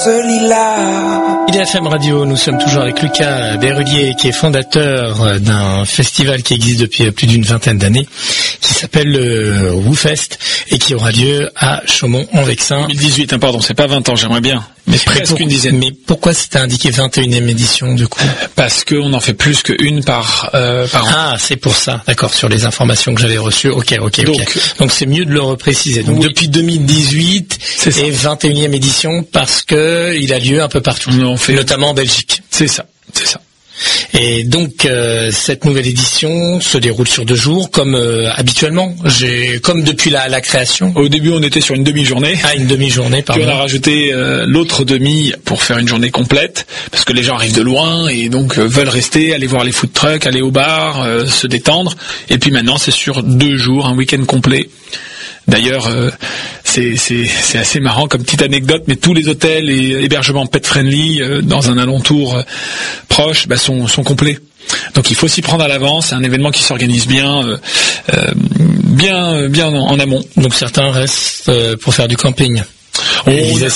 IDFM Radio, nous sommes toujours avec Lucas Berrulier, qui est fondateur d'un festival qui existe depuis plus d'une vingtaine d'années, qui s'appelle le WooFest et qui aura lieu à Chaumont-en-Vexin. 2018, pardon, c'est pas 20 ans, j'aimerais bien. Mais presque une dizaine. Mais pourquoi c'était indiqué 21e édition du coup ? Parce qu'on en fait plus qu'une par an. Ah, c'est pour ça. D'accord, sur les informations que j'avais reçues. Ok. Donc c'est mieux de le repréciser. Donc oui. Depuis 2018 et 21e édition parce que il a lieu un peu partout, notamment en Belgique. C'est ça. Et donc cette nouvelle édition se déroule sur 2 jours comme habituellement, comme depuis la création. Au début on était sur une demi-journée. Ah, une demi-journée, pardon. Puis on a rajouté l'autre demi pour faire une journée complète, parce que les gens arrivent de loin et donc veulent rester, aller voir les food trucks, aller au bar, se détendre. Et puis maintenant c'est sur 2 jours, un week-end complet. D'ailleurs, c'est assez marrant comme petite anecdote, mais tous les hôtels et hébergements pet-friendly dans un alentour proche sont complets. Donc il faut s'y prendre à l'avance, c'est un événement qui s'organise bien en amont. Donc certains restent pour faire du camping.